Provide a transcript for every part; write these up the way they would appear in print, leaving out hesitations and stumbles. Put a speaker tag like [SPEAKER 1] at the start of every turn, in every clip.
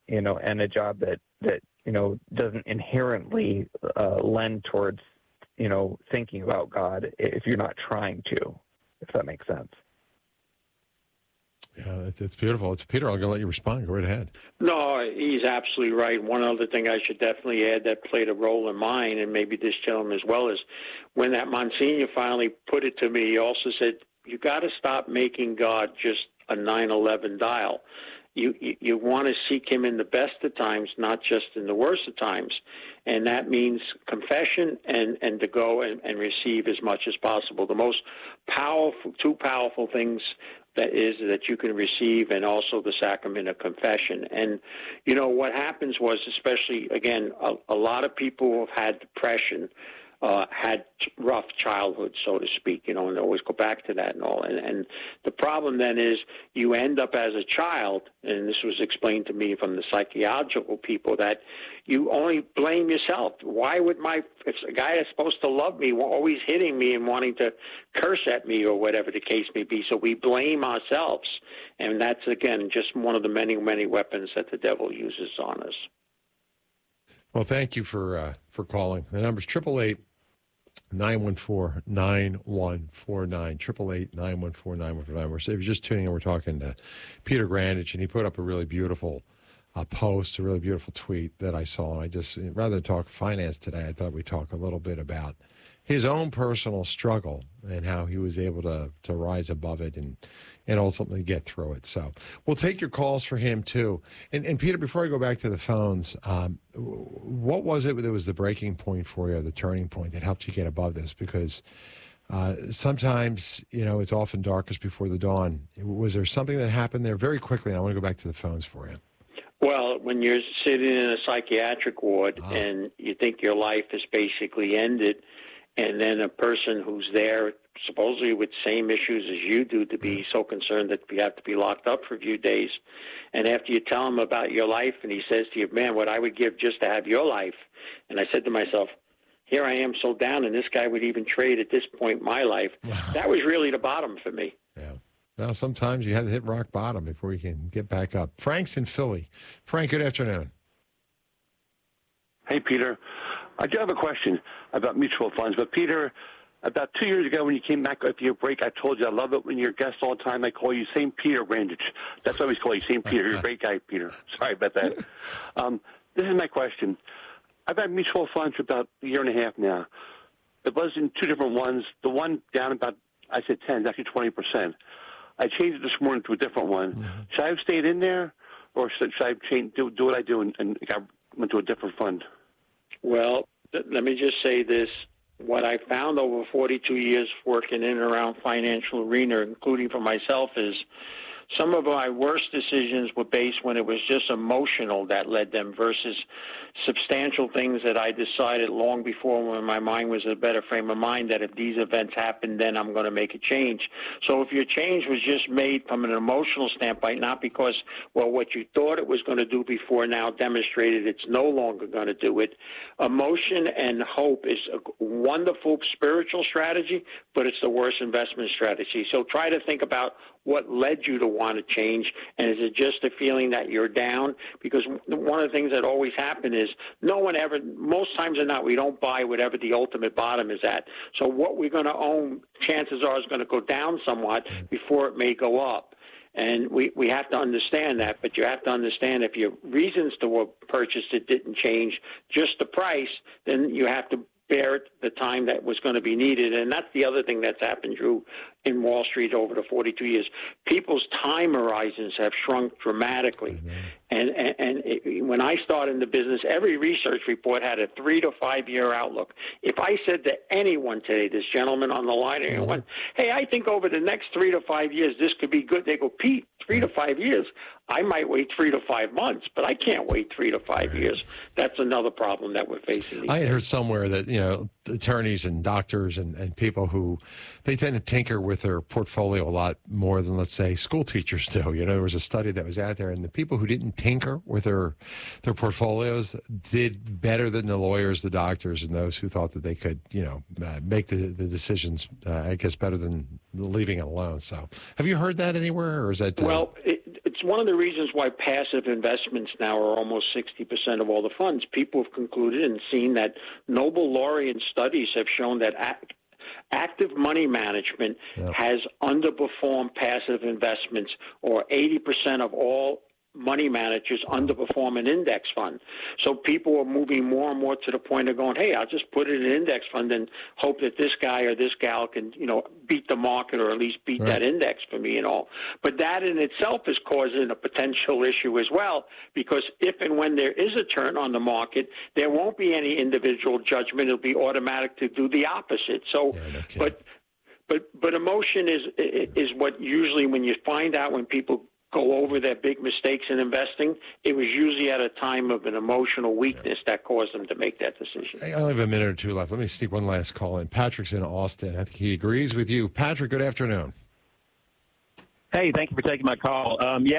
[SPEAKER 1] and a job that doesn't inherently lend towards, thinking about God if you're not trying to, if that makes sense.
[SPEAKER 2] Yeah, it's beautiful. It's Peter. I'm going to let you respond. Go right ahead.
[SPEAKER 3] No, he's absolutely right. One other thing I should definitely add that played a role in mine, and maybe this gentleman as well, is when that Monsignor finally put it to me, he also said, you got to stop making God just a 911 dial. You want to seek him in the best of times, not just in the worst of times. And that means confession and to go and receive as much as possible. The most powerful, two powerful things that you can receive, and also the sacrament of confession. And, what happens was, especially, again, a lot of people who have had depression had rough childhood, so to speak, and they always go back to that and all. And the problem then is you end up as a child, and this was explained to me from the psychological people, that you only blame yourself. Why would if a guy that's supposed to love me always hitting me and wanting to curse at me, or whatever the case may be? So we blame ourselves, and that's, again, just one of the many, many weapons that the devil uses on us.
[SPEAKER 2] Well, thank you for calling. The number's 888-914-9149, 888-914-9149. If you're just tuning in, we're talking to Peter Grandich, and he put up a really beautiful post, a really beautiful tweet that I saw. And rather than talk finance today, I thought we'd talk a little bit about his own personal struggle and how he was able to rise above it and ultimately get through it. So we'll take your calls for him, too. And Peter, before I go back to the phones, what was it that was the breaking point for you, the turning point that helped you get above this? Because sometimes, it's often darkest before the dawn. Was there something that happened there very quickly? And I want to go back to the phones for you.
[SPEAKER 3] Well, when you're sitting in a psychiatric ward and you think your life is basically ended, and then a person who's there supposedly with same issues as you do, to be so concerned that you have to be locked up for a few days, and after you tell him about your life, and he says to you, man, what I would give just to have your life. And I said to myself, here I am so down, and this guy would even trade at this point my life. Wow. That was really the bottom for me.
[SPEAKER 2] Yeah. Well, sometimes you have to hit rock bottom before you can get back up. Frank's in Philly. Frank, good afternoon.
[SPEAKER 4] Hey, Peter. I do have a question about mutual funds. But, Peter, about 2 years ago when you came back after your break, I told you I love it when you're a guest all the time. I call you St. Peter Grandich. That's what I always call you, St. Peter. You're a great guy, Peter. Sorry about that. This is my question. I've had mutual funds for about a year and a half now. It was in two different ones. The one down about, I said 10, it's actually 20%. I changed it this morning to a different one. Mm-hmm. Should I have stayed in there, or should I do what I do and I went to a different fund?
[SPEAKER 3] Well, let me just say this. What I found over 42 years working in and around financial arena, including for myself, is some of my worst decisions were based when it was just emotional that led them versus substantial things that I decided long before, when my mind was in a better frame of mind, that if these events happen, then I'm going to make a change. So if your change was just made from an emotional standpoint, not because, well, what you thought it was going to do before now demonstrated it's no longer going to do it, emotion and hope is a wonderful spiritual strategy, but it's the worst investment strategy. So try to think about what led you to want to change, and is it just a feeling that you're down? Because one of the things that always happen is most times than not, we don't buy whatever the ultimate bottom is at. So what we're going to own, chances are, is going to go down somewhat before it may go up. And we have to understand that, but you have to understand if your reasons to purchase it didn't change, just the price, then you have to bear it the time that was going to be needed. And that's the other thing that's happened, Drew, in Wall Street over the 42 years. People's time horizons have shrunk dramatically. Mm-hmm. When I started in the business, every research report had a 3 to 5 year outlook. If I said to anyone today, this gentleman on the line, anyone, hey, I think over the next 3 to 5 years this could be good, they go, Pete, 3 to 5 years? I might wait 3 to 5 months, but I can't wait 3 to 5 years. That's another problem that we're facing.
[SPEAKER 2] I had heard somewhere that, attorneys and doctors and people who, they tend to tinker with their portfolio a lot more than, let's say, school teachers do. There was a study that was out there, and the people who didn't tinker with their portfolios did better than the lawyers, the doctors, and those who thought that they could, make the decisions, I guess, better than leaving it alone. So have you heard that anywhere, or is that...
[SPEAKER 3] Well, it's one of the reasons why passive investments now are almost 60% of all the funds. People have concluded and seen that Nobel laureate studies have shown that active money management has underperformed passive investments, or 80% of all money managers underperform an index fund. So people are moving more and more to the point of going, hey, I'll just put it in an index fund and hope that this guy or this gal can, beat the market, or at least beat that index for me and all. But that in itself is causing a potential issue as well, because if and when there is a turn on the market, there won't be any individual judgment. It'll be automatic to do the opposite. So, but emotion is what usually, when you find out when people go over their big mistakes in investing, it was usually at a time of an emotional weakness that caused them to make that decision.
[SPEAKER 2] I only have a minute or two left. Let me sneak one last call in. Patrick's in Austin. I think he agrees with you. Patrick, good afternoon.
[SPEAKER 5] Hey, thank you for taking my call.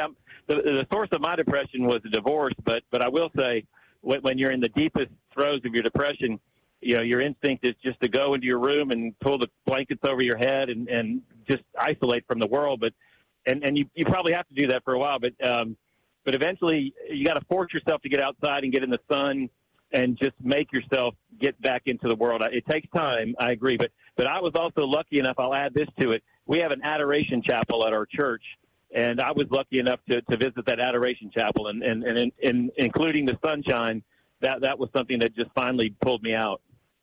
[SPEAKER 5] The source of my depression was a divorce, but I will say, when you're in the deepest throes of your depression, your instinct is just to go into your room and pull the blankets over your head and just isolate from the world. And you probably have to do that for a while, but eventually you got to force yourself to get outside and get in the sun and just make yourself get back into the world. It takes time, I agree, but I was also lucky enough, I'll add this to it, we have an adoration chapel at our church, and I was lucky enough to visit that adoration chapel, and including the sunshine, that was something that just finally pulled me out.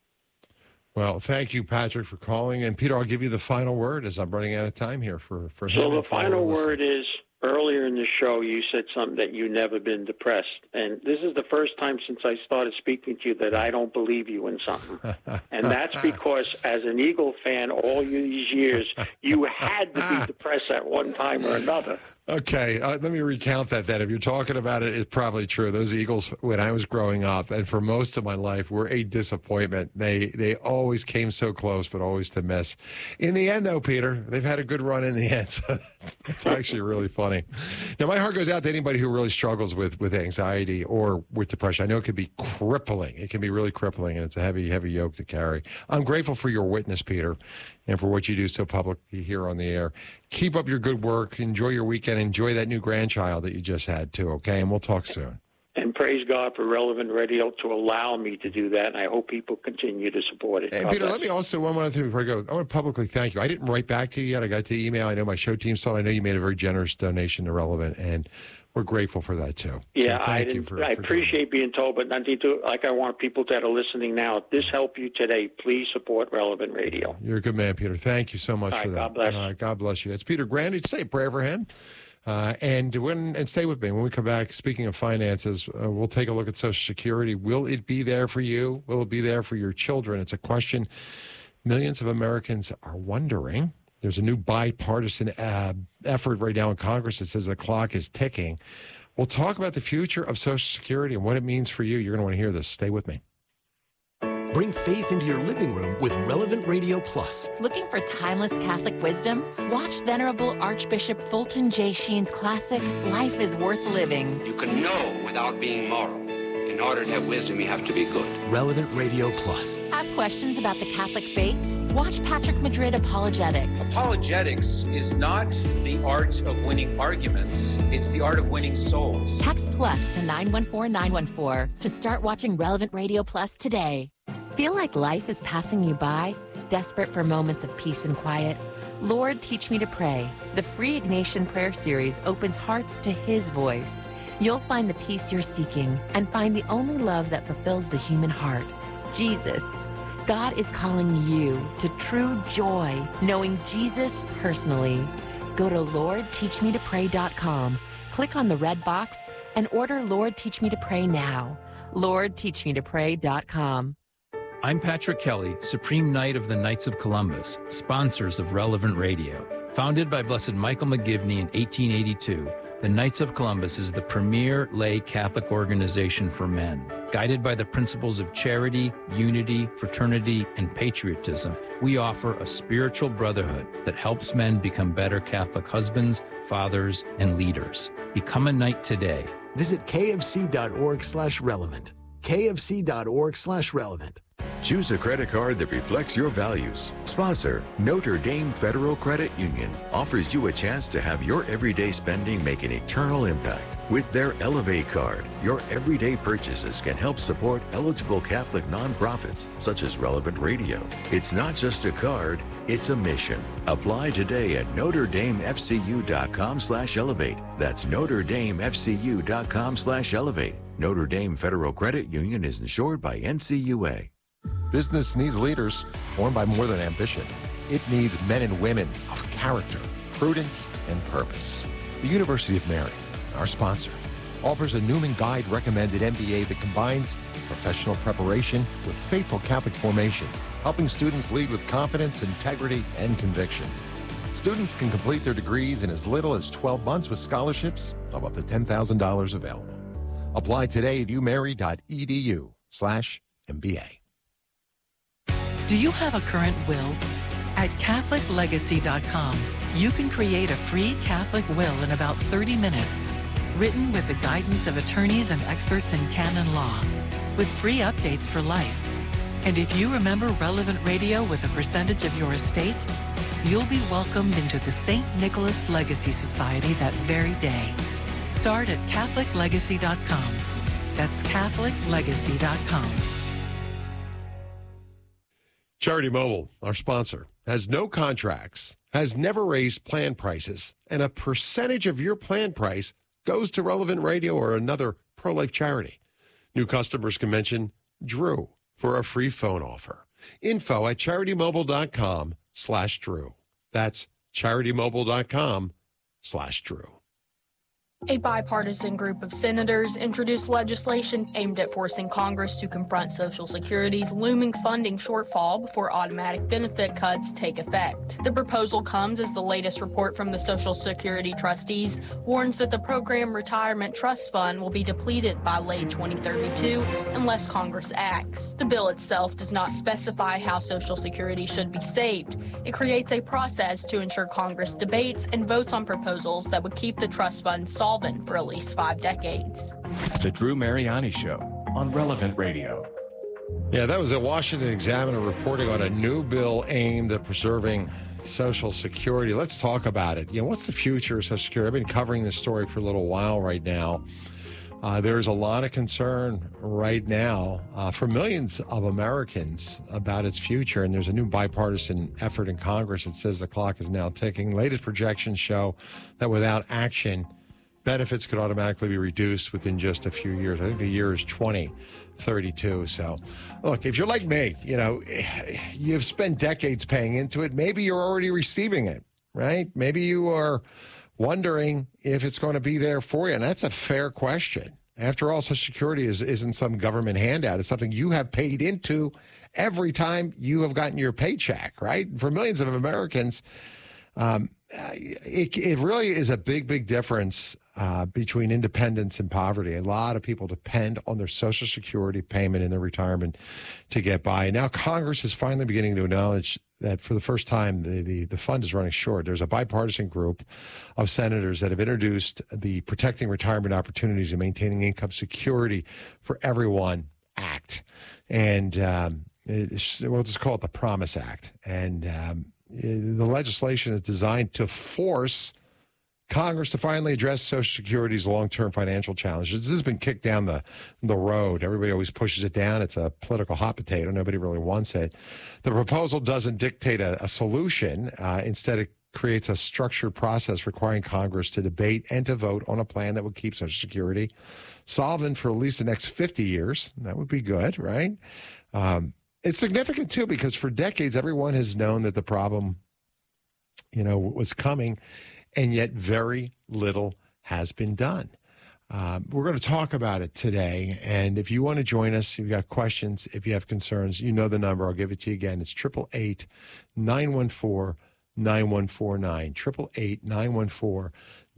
[SPEAKER 2] Well, thank you, Patrick, for calling. And, Peter, I'll give you the final word, as I'm running out of time here for him.
[SPEAKER 3] So the final word is, earlier in the show, you said something that you've never been depressed. And this is the first time since I started speaking to you that I don't believe you in something. And that's because, as an Eagle fan all these years, you had to be depressed at one time or another.
[SPEAKER 2] Okay, let me recount that then. If you're talking about it, it's probably true. Those Eagles, when I was growing up, and for most of my life, were a disappointment. They always came so close, but always to miss. In the end, though, Peter, they've had a good run in the end. So it's actually really funny. Now, my heart goes out to anybody who really struggles with anxiety or with depression. I know it can be crippling. It can be really crippling, and it's a heavy, heavy yoke to carry. I'm grateful for your witness, Peter, and for what you do so publicly here on the air. Keep up your good work. Enjoy your weekend. Enjoy that new grandchild that you just had, too, okay? And we'll talk soon.
[SPEAKER 3] And praise God for Relevant Radio to allow me to do that, and I hope people continue to support it.
[SPEAKER 2] Hey, Peter, let me also, one more thing before I go. I want to publicly thank you. I didn't write back to you yet. I got the email. I know my show team saw it. I know you made a very generous donation to Relevant, and we're grateful for that, too.
[SPEAKER 3] Yeah,
[SPEAKER 2] so
[SPEAKER 3] I appreciate being told, but nothing to, like I want people that are listening now, if this helped you today, please support Relevant Radio.
[SPEAKER 2] You're a good man, Peter. Thank you so much for that.
[SPEAKER 3] God bless.
[SPEAKER 2] All right, God bless you. That's Peter Grandage. Say a prayer for him. And stay with me. When we come back, speaking of finances, we'll take a look at Social Security. Will it be there for you? Will it be there for your children? It's a question millions of Americans are wondering. There's a new bipartisan effort right now in Congress that says the clock is ticking. We'll talk about the future of Social Security and what it means for you. You're going to want to hear this. Stay with me.
[SPEAKER 6] Bring faith into your living room with Relevant Radio Plus.
[SPEAKER 7] Looking for timeless Catholic wisdom? Watch Venerable Archbishop Fulton J. Sheen's classic, Life is Worth Living.
[SPEAKER 8] You can know without being moral. In order to have wisdom, you have to be good.
[SPEAKER 6] Relevant Radio Plus.
[SPEAKER 7] Have questions about the Catholic faith? Watch Patrick Madrid Apologetics.
[SPEAKER 9] Apologetics is not the art of winning arguments. It's the art of winning souls.
[SPEAKER 7] Text plus to 914914 to start watching Relevant Radio Plus today. Feel like life is passing you by? Desperate for moments of peace and quiet? Lord, Teach Me to Pray. The free Ignatian Prayer Series opens hearts to His voice. You'll find the peace you're seeking and find the only love that fulfills the human heart, Jesus. God is calling you to true joy, knowing Jesus personally. Go to LordTeachMeToPray.com, click on the red box, and order Lord Teach Me to Pray now. LordTeachMeToPray.com.
[SPEAKER 10] I'm Patrick Kelly, Supreme Knight of the Knights of Columbus, sponsors of Relevant Radio. Founded by Blessed Michael McGivney in 1882, the Knights of Columbus is the premier lay Catholic organization for men. Guided by the principles of charity, unity, fraternity, and patriotism, we offer a spiritual brotherhood that helps men become better Catholic husbands, fathers, and leaders. Become a knight today.
[SPEAKER 6] Visit kfc.org/relevant. kfc.org/relevant.
[SPEAKER 11] Choose a credit card that reflects your values. Sponsor, Notre Dame Federal Credit Union, offers you a chance to have your everyday spending make an eternal impact. With their Elevate card, your everyday purchases can help support eligible Catholic nonprofits such as Relevant Radio. It's not just a card, it's a mission. Apply today at NotreDameFCU.com/elevate. That's NotreDameFCU.com/elevate. Notre Dame Federal Credit Union is insured by NCUA.
[SPEAKER 2] Business needs leaders formed by more than ambition. It needs men and women of character, prudence, and purpose. The University of Mary, our sponsor, offers a Newman Guide recommended MBA that combines professional preparation with faithful Catholic formation, helping students lead with confidence, integrity, and conviction. Students can complete their degrees in as little as 12 months with scholarships of up to $10,000 available. Apply today at umary.edu/MBA.
[SPEAKER 12] Do you have a current will? At CatholicLegacy.com, you can create a free Catholic will in about 30 minutes, written with the guidance of attorneys and experts in canon law, with free updates for life. And if you remember Relevant Radio with a percentage of your estate, you'll be welcomed into the St. Nicholas Legacy Society that very day. Start at CatholicLegacy.com. That's CatholicLegacy.com.
[SPEAKER 2] Charity Mobile, our sponsor, has no contracts, has never raised plan prices, and a percentage of your plan price goes to Relevant Radio or another pro-life charity. New customers can mention Drew for a free phone offer. Info at CharityMobile.com/Drew. That's CharityMobile.com/Drew.
[SPEAKER 13] A bipartisan group of senators introduced legislation aimed at forcing Congress to confront Social Security's looming funding shortfall before automatic benefit cuts take effect. The proposal comes as the latest report from the Social Security trustees warns that the program retirement trust fund will be depleted by late 2032 unless Congress acts. The bill itself does not specify how Social Security should be saved. It creates a process to ensure Congress debates and votes on proposals that would keep the trust fund solvent for at least 5 decades.
[SPEAKER 14] The Drew Mariani Show on Relevant Radio.
[SPEAKER 2] Yeah, that was a Washington Examiner reporting on a new bill aimed at preserving Social Security. Let's talk about it. What's the future of Social Security? I've been covering this story for a little while right now. There's a lot of concern right now for millions of Americans about its future, and there's a new bipartisan effort in Congress that says the clock is now ticking. Latest projections show that without action, benefits could automatically be reduced within just a few years. I think the year is 2032. So, look, if you're like me, you've spent decades paying into it. Maybe you're already receiving it, right? Maybe you are wondering if it's going to be there for you. And that's a fair question. After all, Social Security isn't some government handout. It's something you have paid into every time you have gotten your paycheck, right? For millions of Americans, it really is a big, big difference between independence and poverty. A lot of people depend on their Social Security payment in their retirement to get by. And now Congress is finally beginning to acknowledge that for the first time, the fund is running short. There's a bipartisan group of senators that have introduced the Protecting Retirement Opportunities and Maintaining Income Security for Everyone Act. And we'll just call it the Promise Act. And the legislation is designed to force Congress to finally address Social Security's long-term financial challenges. This has been kicked down the road. Everybody always pushes it down. It's a political hot potato. Nobody really wants it. The proposal doesn't dictate a solution. Instead, it creates a structured process requiring Congress to debate and to vote on a plan that would keep Social Security solvent for at least the next 50 years. That would be good, right? It's significant, too, because for decades, everyone has known that the problem, was coming, and yet very little has been done. We're going to talk about it today, and if you want to join us, if you've got questions, if you have concerns, you know the number. I'll give it to you again. It's 888-914-9149,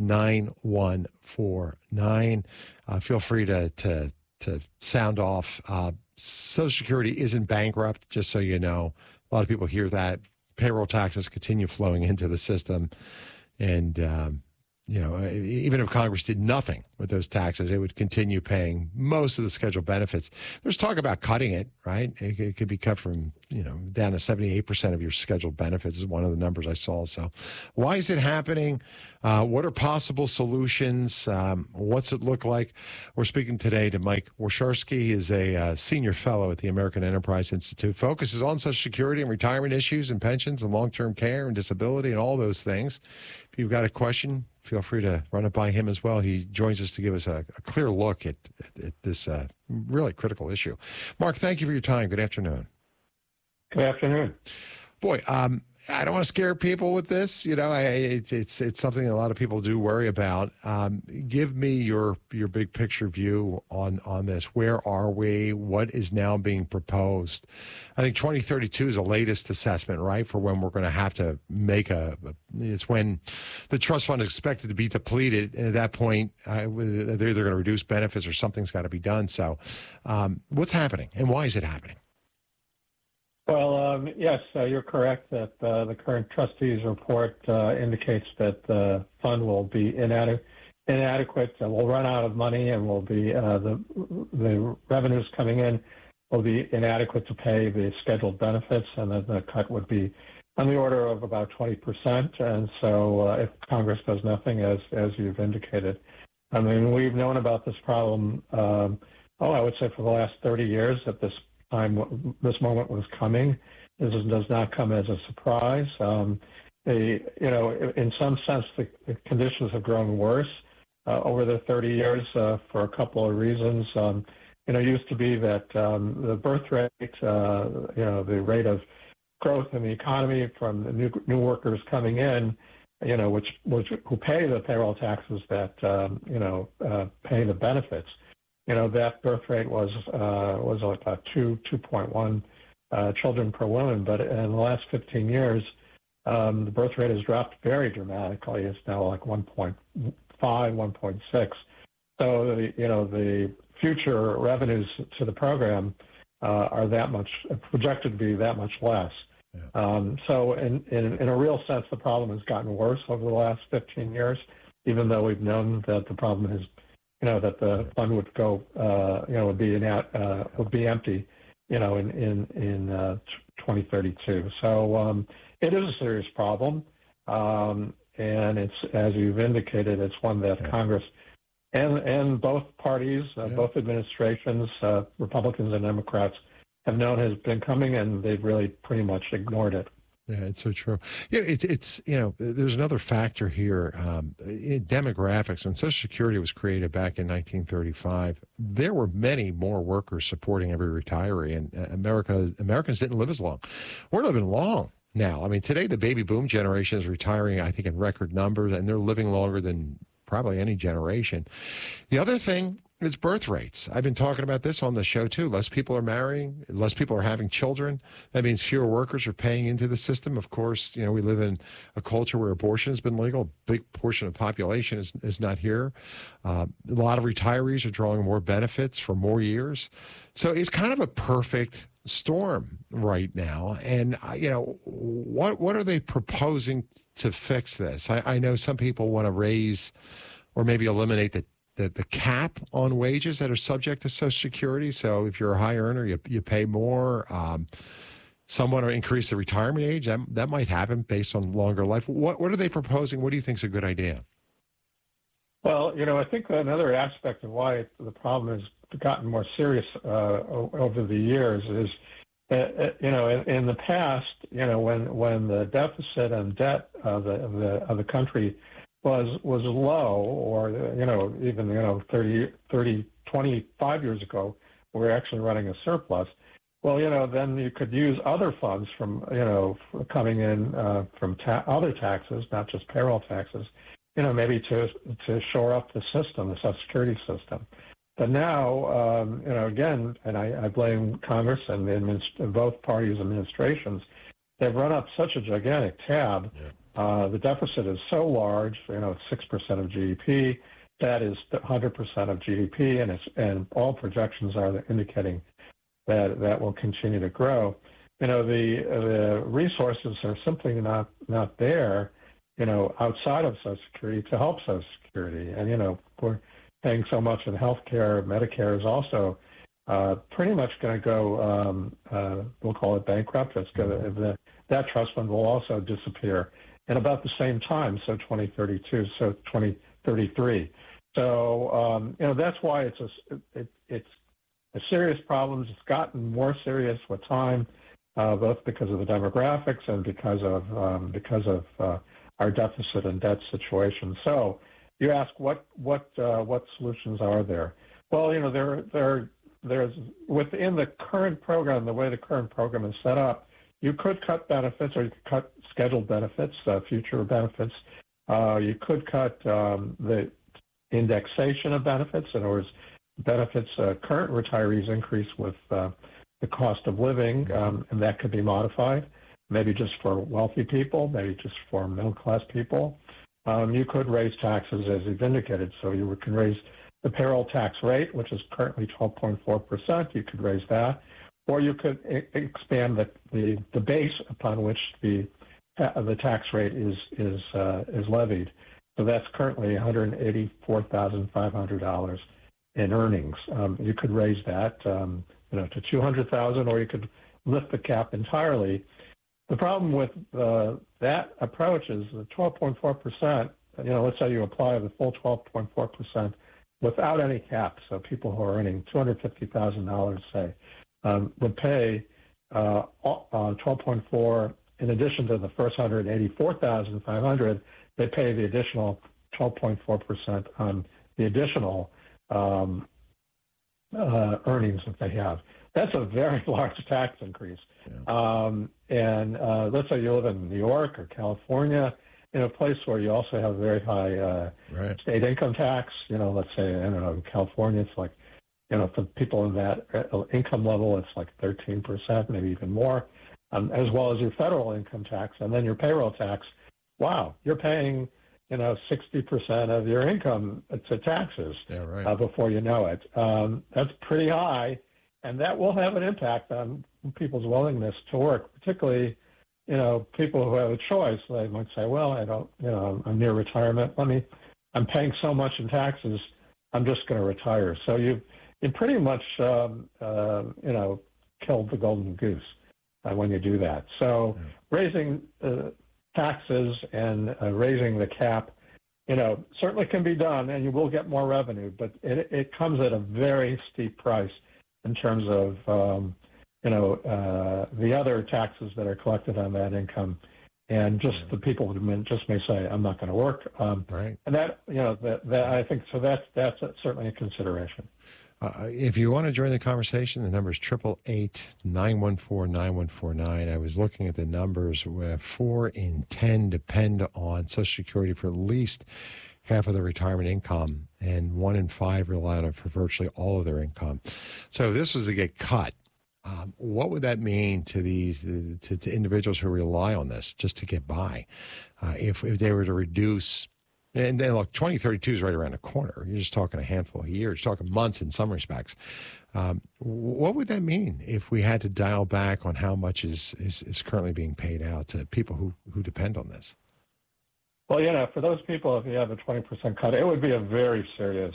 [SPEAKER 2] 888-914-9149. Feel free to sound off. Social Security isn't bankrupt, just so you know. A lot of people hear that. Payroll taxes continue flowing into the system. And, even if Congress did nothing with those taxes. They would continue paying most of the scheduled benefits. There's talk about cutting it, right? It could be cut from, down to 78% of your scheduled benefits is one of the numbers I saw. So why is it happening? What are possible solutions? What's it look like? We're speaking today to Mike Warshawski. He is a senior fellow at the American Enterprise Institute. Focuses on Social Security and retirement issues and pensions and long-term care and disability and all those things. If you've got a question, feel free to run it by him as well. He joins us to give us a clear look at this really critical issue. Mark, thank you for your time. Good afternoon.
[SPEAKER 15] Good afternoon.
[SPEAKER 2] Boy, I don't want to scare people with this. It's something a lot of people do worry about. Give me your big picture view on this. Where are we? What is now being proposed? I think 2032 is the latest assessment, right, for when we're going to have to make it's when the trust fund is expected to be depleted. And at that point, they're either going to reduce benefits or something's got to be done. So what's happening and why is it happening?
[SPEAKER 15] Well, yes, you're correct that the current trustees report indicates that the fund will be inadequate and will run out of money and will be the revenues coming in will be inadequate to pay the scheduled benefits, and that the cut would be on the order of about 20%. And so if Congress does nothing, as you've indicated, I mean, we've known about this problem, I would say for the last 30 years at this this moment was coming. This does not come as a surprise. In some sense, the conditions have grown worse over the 30 years for a couple of reasons. It used to be that the birth rate, the rate of growth in the economy from the new workers coming in, who pay the payroll taxes that pay the benefits. That birth rate was about 2.1 children per woman, but in the last 15 years, the birth rate has dropped very dramatically. It's now like 1.5, 1.6. So the future revenues to the program are that much projected to be that much less. Yeah. So in a real sense, the problem has gotten worse over the last 15 years, even though we've known that the problem is that the fund would go, would be empty, in 2032. So it is a serious problem, and it's, as you've indicated, it's one that Congress and both parties, both administrations, Republicans and Democrats, have known has been coming, and they've really pretty much ignored it.
[SPEAKER 2] Yeah, it's so true. Yeah, it's there's another factor here. In demographics, when Social Security was created back in 1935, there were many more workers supporting every retiree, and Americans didn't live as long. We're living long now. I mean, today the baby boom generation is retiring, I think, in record numbers, and they're living longer than probably any generation. The other thing is birth rates. I've been talking about this on the show too. Less people are marrying, less people are having children. That means fewer workers are paying into the system. Of course, we live in a culture where abortion has been legal. A big portion of the population is not here. A lot of retirees are drawing more benefits for more years. So it's kind of a perfect storm right now. And, what are they proposing to fix this? I know some people want to raise or maybe eliminate the cap on wages that are subject to Social Security. So if you're a high earner, you pay more. Some want to increase the retirement age. That might happen based on longer life. What are they proposing? What do you think is a good idea?
[SPEAKER 15] Well, I think another aspect of why the problem has gotten more serious over the years is, in the past, when the deficit and debt of the country was low, or even 25 years ago, we were actually running a surplus. Well, then you could use other funds from coming in from other taxes, not just payroll taxes, maybe to shore up the system, the Social Security system. But now, again, and I blame Congress and both parties' administrations, they've run up such a gigantic tab. Yeah. The deficit is so large, it's 6% of GDP. That is 100% of GDP, and all projections are indicating that will continue to grow. The resources are simply not there, outside of Social Security to help Social Security. And paying so much in health care, Medicare is also pretty much going to go, we'll call it bankrupt. That trust fund will also disappear in about the same time, so 2032, so 2033. So, that's why it's a serious problem. It's gotten more serious with time, both because of the demographics and because of our deficit and debt situation. So, you ask what solutions are there? Well, there's within the current program, the way the current program is set up, you could cut benefits, or you could cut scheduled benefits, future benefits. You could cut the indexation of benefits. In other words, benefits current retirees increase with the cost of living, and that could be modified, maybe just for wealthy people, maybe just for middle-class people. You could raise taxes, as you've indicated, so you can raise the payroll tax rate, which is currently 12.4%. You could raise that, or you could expand the base upon which the tax rate is levied. So that's currently $184,500 in earnings. You could raise that, to $200,000, or you could lift the cap entirely. The problem with that approach is the 12.4%. Let's say you apply the full 12.4% without any cap. So people who are earning $250,000, say, would pay 12.4 in addition to the first $184,500. They pay the additional 12.4% on the additional earnings that they have. That's a very large tax increase. Yeah. And let's say you live in New York or California, in a place where you also have very high state income tax. Let's say, I don't know, in California, it's like, for people in that income level, it's like 13%, maybe even more, as well as your federal income tax, and then your payroll tax. Wow, you're paying, 60% of your income to taxes before you know it. That's pretty high, and that will have an impact on people's willingness to work, particularly, people who have a choice. They might say, well, I don't, I'm near retirement. I'm paying so much in taxes, I'm just going to retire. So you pretty much, killed the golden goose when you do that. So raising taxes and raising the cap, certainly can be done, and you will get more revenue, but it comes at a very steep price in terms of, the other taxes that are collected on that income, and just the people who just may say, I'm not going to work. And that, that I think, so that's certainly a consideration.
[SPEAKER 2] If you want to join the conversation, the number is 888-914-9149. I was looking at the numbers where 4 in 10 depend on Social Security for at least half of their retirement income, and 1 in 5 rely on it for virtually all of their income. So if this was to get cut, what would that mean to these to individuals who rely on this just to get by? If they were to reduce, and then look, 2032 is right around the corner. You're just talking a handful of years, you're talking months in some respects. What would that mean if we had to dial back on how much is currently being paid out to people who depend on this?
[SPEAKER 15] Well, for those people, if you have a 20% cut, it would be a very serious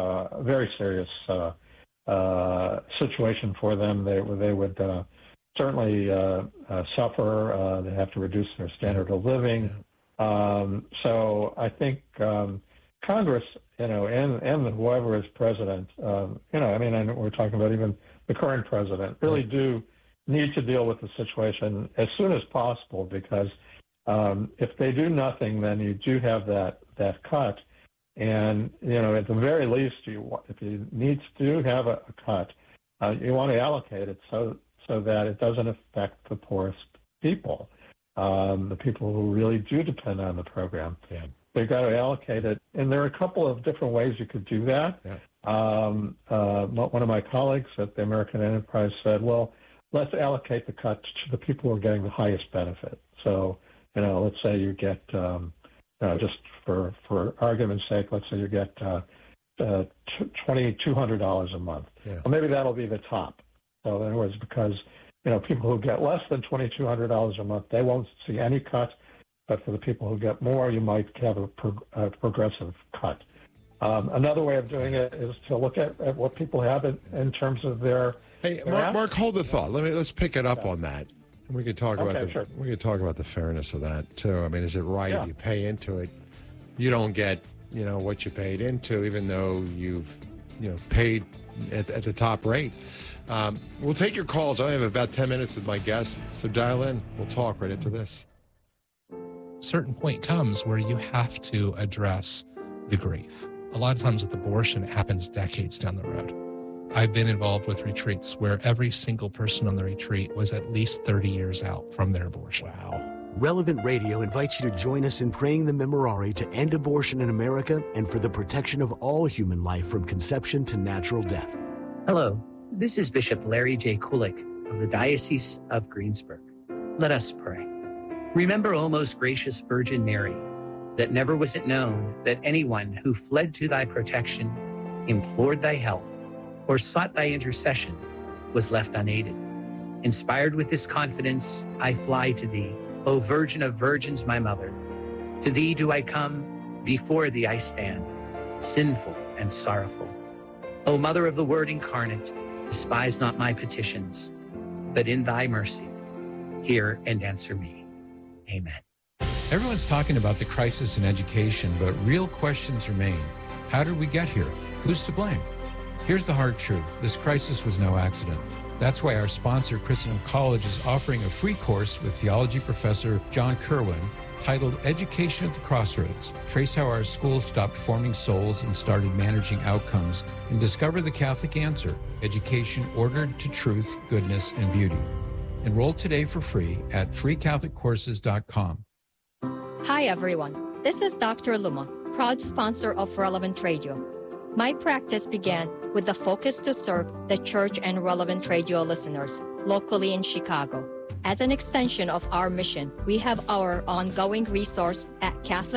[SPEAKER 15] situation for them. They would certainly suffer. They have to reduce their standard of living. So I think Congress, and whoever is president, and we're talking about even the current president, really do need to deal with the situation as soon as possible, because if they do nothing, then you do have that cut. And, at the very least, if you need to have a cut, you want to allocate it so that it doesn't affect the poorest people, the people who really do depend on the program. Yeah. They've got to allocate it. And there are a couple of different ways you could do that. Yeah. One of my colleagues at the American Enterprise said, well, let's allocate the cut to the people who are getting the highest benefit. So, let's say you get, just for argument's sake, let's say you get $2,200 a month. Yeah. Well, maybe that'll be the top. So in other words, because people who get less than $2,200 a month, they won't see any cut. But for the people who get more, you might have a progressive cut. Another way of doing it is to look at what people have in terms of their.
[SPEAKER 2] Hey, Mark, hold the thought. Let's pick it up on that. We could talk about we could talk about the fairness of that too. I mean, is it right if you pay into it, you don't get what you paid into, even though you've paid at the top rate. We'll take your calls. I have about 10 minutes with my guest, so dial in. We'll talk right after this.
[SPEAKER 16] A certain point comes where you have to address the grief. A lot of times with abortion, it happens decades down the road. I've been involved with retreats where every single person on the retreat was at least 30 years out from their abortion.
[SPEAKER 6] Wow. Relevant Radio invites you to join us in praying the Memorare to end abortion in America and for the protection of all human life from conception to natural death.
[SPEAKER 17] Hello, this is Bishop Larry J. Kulik of the Diocese of Greensburg. Let us pray. Remember, O most gracious Virgin Mary, that never was it known that anyone who fled to thy protection, implored thy help, or sought thy intercession was left unaided. Inspired with this confidence, I fly to thee, O Virgin of Virgins, my mother. To thee do I come, before thee I stand, sinful and sorrowful. O Mother of the Word incarnate, despise not my petitions, but in thy mercy, hear and answer me. Amen.
[SPEAKER 10] Everyone's talking about the crisis in education, but real questions remain. How did we get here? Who's to blame? Here's the hard truth. This crisis was no accident. That's why our sponsor, Christendom College, is offering a free course with theology professor John Kerwin titled Education at the Crossroads. Trace how our schools stopped forming souls and started managing outcomes, and discover the Catholic answer, education ordered to truth, goodness, and beauty. Enroll today for free at freecatholiccourses.com.
[SPEAKER 18] Hi, everyone. This is Dr. Luma, proud sponsor of Relevant Radio. My practice began with the focus to serve the church and Relevant Radio listeners locally in Chicago. As an extension of our mission, we have our ongoing resource at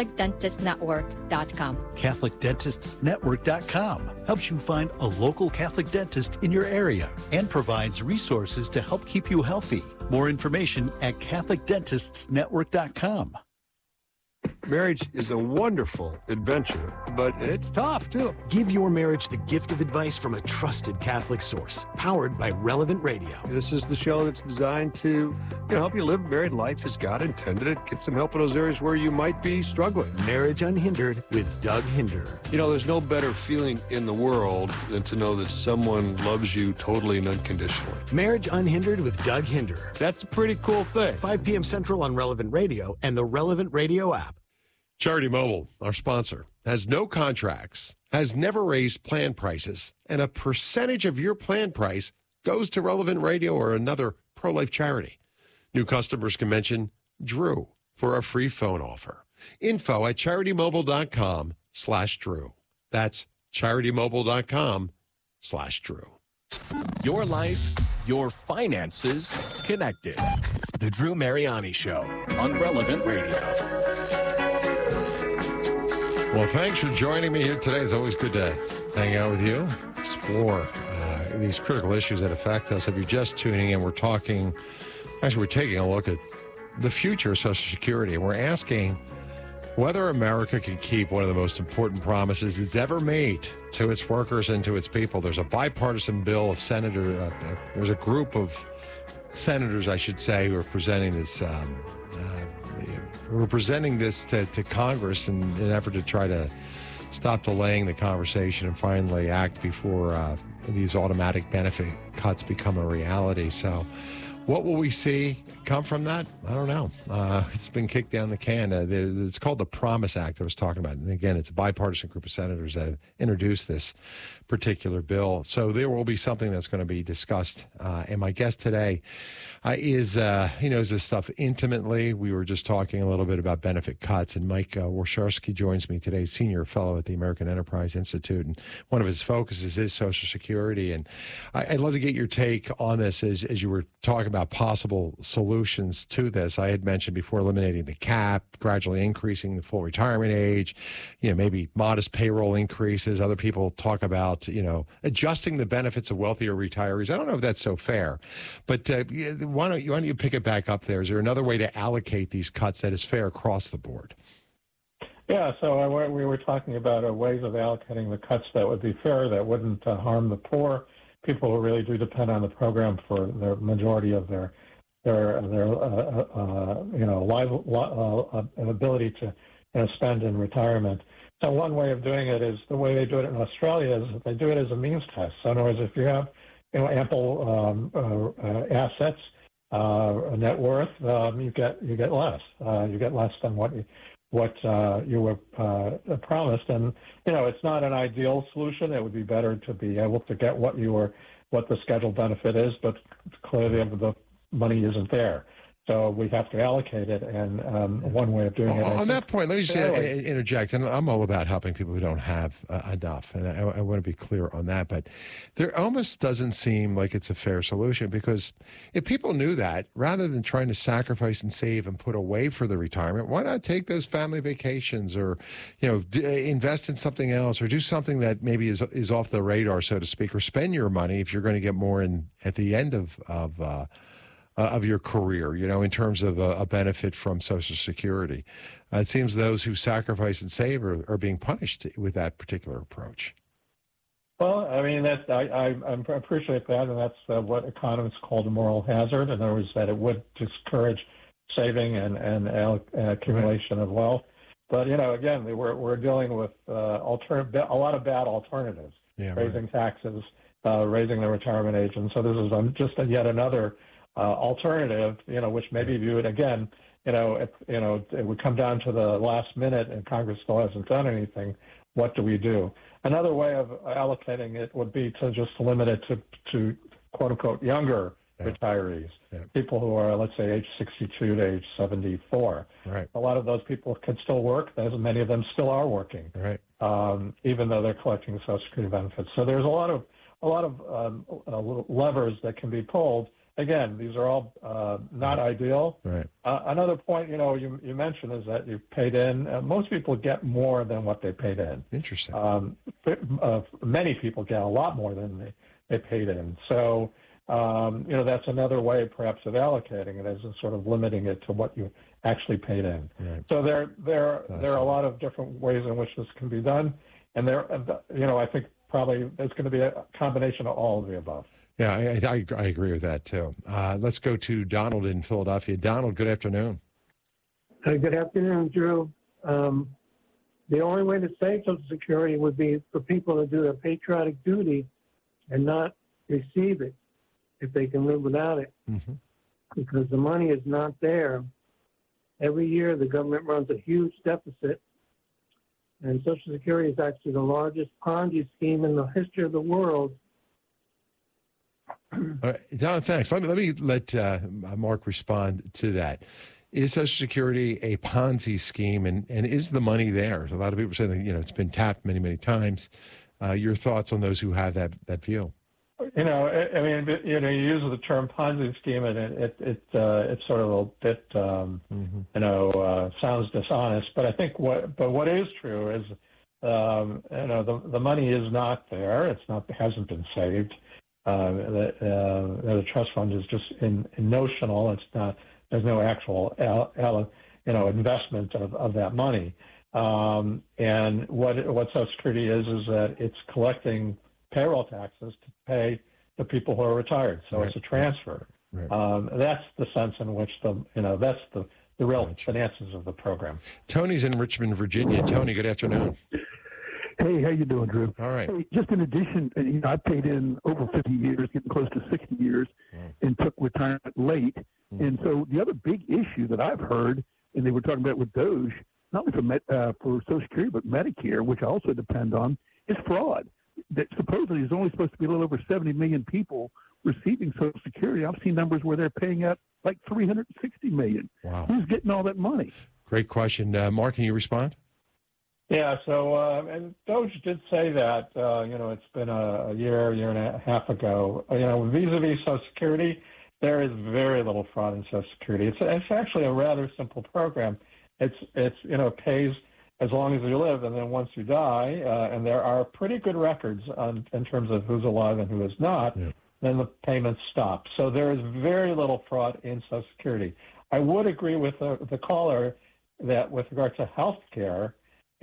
[SPEAKER 18] CatholicDentistNetwork.com.
[SPEAKER 19] CatholicDentistsNetwork.com helps you find a local Catholic dentist in your area and provides resources to help keep you healthy. More information at CatholicDentistsNetwork.com.
[SPEAKER 20] Marriage is a wonderful adventure, but it's tough, too.
[SPEAKER 6] Give your marriage the gift of advice from a trusted Catholic source, powered by Relevant Radio.
[SPEAKER 20] This is the show that's designed to help you live married life as God intended it. Get some help in those areas where you might be struggling.
[SPEAKER 6] Marriage Unhindered with Doug Hinder.
[SPEAKER 20] There's no better feeling in the world than to know that someone loves you totally and unconditionally.
[SPEAKER 6] Marriage Unhindered with Doug Hinder.
[SPEAKER 20] That's a pretty cool thing.
[SPEAKER 6] 5 p.m. Central on Relevant Radio and the Relevant Radio app.
[SPEAKER 2] Charity Mobile, our sponsor, has no contracts, has never raised plan prices, and a percentage of your plan price goes to Relevant Radio or another pro-life charity. New customers can mention Drew for a free phone offer. Info at CharityMobile.com/Drew. That's CharityMobile.com/Drew.
[SPEAKER 14] Your life, your finances, connected. The Drew Mariani Show on Relevant Radio.
[SPEAKER 2] Well, thanks for joining me here today. It's always good to hang out with you, explore these critical issues that affect us. If you're just tuning in, we're taking a look at the future of Social Security. We're asking whether America can keep one of the most important promises it's ever made to its workers and to its people. There's a bipartisan bill of there's a group of senators, I should say, who are presenting this to Congress in an effort to try to stop delaying the conversation and finally act before these automatic benefit cuts become a reality. So what will we see come from that? I don't know. It's been kicked down the can. It's called the Promise Act I was talking about. And again, it's a bipartisan group of senators that have introduced this particular bill. So there will be something that's going to be discussed. And my guest today he knows this stuff intimately. We were just talking a little bit about benefit cuts. And Mike Warshawski joins me today, senior fellow at the American Enterprise Institute. And one of his focuses is Social Security. And I'd love to get your take on this as you were talking about possible solutions to this. I had mentioned before eliminating the cap, gradually increasing the full retirement age, maybe modest payroll increases. Other people talk about, adjusting the benefits of wealthier retirees. I don't know if that's so fair, but why don't you pick it back up there? Is there another way to allocate these cuts that is fair across the board?
[SPEAKER 15] Yeah, so we were talking about ways of allocating the cuts that would be fair, that wouldn't harm the poor, people who really do depend on the program for the majority of their ability to spend in retirement. So one way of doing it is the way they do it in Australia is they do it as a means test. So in other words, if you have ample assets, net worth, you get less. You get less than what you were promised, and it's not an ideal solution. It would be better to be able to get what the scheduled benefit is, but clearly the money isn't there. So we have to allocate it, and one way of doing it.
[SPEAKER 2] On that point, let me just interject, and I'm all about helping people who don't have enough, and I want to be clear on that, but there almost doesn't seem like it's a fair solution, because if people knew that, rather than trying to sacrifice and save and put away for the retirement, why not take those family vacations, or invest in something else, or do something that maybe is off the radar, so to speak, or spend your money if you're going to get more in at the end of your career, in terms of a benefit from Social Security. It seems those who sacrifice and save are being punished with that particular approach.
[SPEAKER 15] Well, I mean, I appreciate that, and that's what economists call the moral hazard. In other words, that it would discourage saving and accumulation of wealth. But again, we're dealing with a lot of bad alternatives. Raising taxes, raising the retirement age, and so this is just yet another alternative, which may be viewed again. If it would come down to the last minute and Congress still hasn't done anything, what do we do? Another way of allocating it would be to just limit it to quote unquote younger retirees, people who are, let's say, age 62 to age 74.
[SPEAKER 2] Right.
[SPEAKER 15] A lot of those people can still work, as many of them still are working,
[SPEAKER 2] right.
[SPEAKER 15] Even though they're collecting Social Security benefits. So there's a lot of levers that can be pulled. Again, these are all not ideal.
[SPEAKER 2] Right.
[SPEAKER 15] Another point, you mentioned is that you've paid in. Most people get more than what they paid in.
[SPEAKER 2] Interesting.
[SPEAKER 15] Many people get a lot more than they paid in. So, that's another way, perhaps, of allocating it, is sort of limiting it to what you actually paid in.
[SPEAKER 2] Right.
[SPEAKER 15] So there are a lot of different ways in which this can be done, and I think probably there's going to be a combination of all of the above.
[SPEAKER 2] Yeah, I agree with that, too. Let's go to Donald in Philadelphia. Donald, good afternoon.
[SPEAKER 21] Good afternoon, Drew. The only way to save Social Security would be for people to do their patriotic duty and not receive it if they can live without it, because the money is not there. Every year, the government runs a huge deficit, and Social Security is actually the largest Ponzi scheme in the history of the world.
[SPEAKER 2] Don, thanks. Let me let Mark respond to that. Is Social Security a Ponzi scheme, and is the money there? A lot of people say that it's been tapped many, many times. Your thoughts on those who have that view?
[SPEAKER 15] You use the term Ponzi scheme, and it's sort of a bit sounds dishonest. But I think what is true is the money is not there. It hasn't been saved. The trust fund is just in notional. It's not. There's no actual investment of that money. And what Social Security is that it's collecting payroll taxes to pay the people who are retired. So it's a transfer. Right. That's the sense in which that's the real finances of the program.
[SPEAKER 2] Tony's in Richmond, Virginia. Tony, good afternoon.
[SPEAKER 22] Hey, how you doing, Drew?
[SPEAKER 2] All right.
[SPEAKER 22] Hey, just in addition, I paid in over 50 years, getting close to 60 years, and took retirement late. And so the other big issue that I've heard, and they were talking about with DOGE, not only for Social Security, but Medicare, which I also depend on, is fraud. That supposedly there's only supposed to be a little over 70 million people receiving Social Security. I've seen numbers where they're paying out like 360 million.
[SPEAKER 2] Wow.
[SPEAKER 22] Who's getting all that money?
[SPEAKER 2] Great question. Mark, can you respond?
[SPEAKER 15] Yeah, so and DOGE did say that, it's been a year and a half ago. Vis-a-vis Social Security, there is very little fraud in Social Security. It's actually a rather simple program. It pays as long as you live, and then once you die, and there are pretty good records in terms of who's alive and who is not, then the payments stop. So there is very little fraud in Social Security. I would agree with the caller that with regard to health care,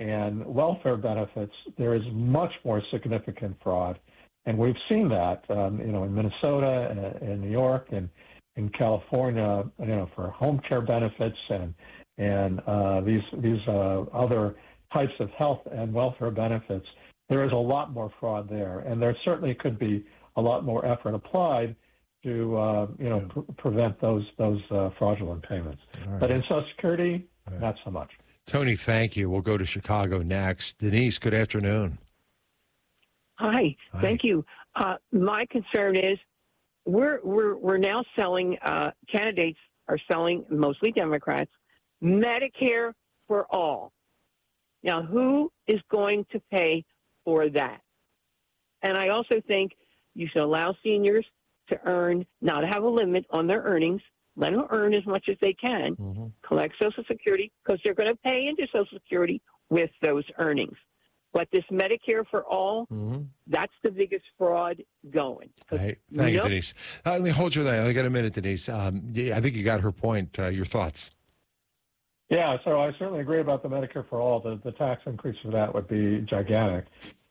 [SPEAKER 15] and welfare benefits, there is much more significant fraud. And we've seen that, in Minnesota, in New York, and in California, for home care benefits and these other types of health and welfare benefits. There is a lot more fraud there, and there certainly could be a lot more effort applied to prevent those fraudulent payments.
[SPEAKER 2] Right.
[SPEAKER 15] But in Social Security, not so much.
[SPEAKER 2] Tony, thank you. We'll go to Chicago next. Denise, good afternoon.
[SPEAKER 1] Hi. Thank you. My concern is we're now selling, candidates are selling, mostly Democrats, Medicare for all. Now, who is going to pay for that? And I also think you should allow seniors to earn, not have a limit on their earnings, let them earn as much as they can, collect Social Security, because they're going to pay into Social Security with those earnings. But this Medicare for all, that's the biggest fraud going.
[SPEAKER 2] Hey, thank you, Denise. Let me hold you there. I got a minute, Denise. I think you got her point. Your thoughts?
[SPEAKER 15] Yeah, so I certainly agree about the Medicare for all. The tax increase for that would be gigantic.